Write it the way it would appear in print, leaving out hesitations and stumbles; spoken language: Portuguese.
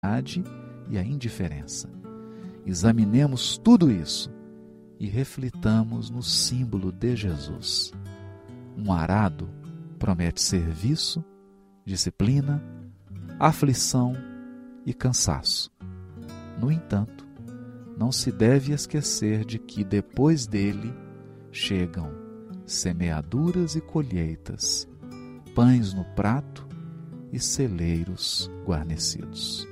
e a indiferença. Examinemos tudo isso e reflitamos no símbolo de Jesus. Um arado promete serviço, disciplina, aflição e cansaço. No entanto, não se deve esquecer de que depois dele chegam semeaduras e colheitas, pães no prato e celeiros guarnecidos.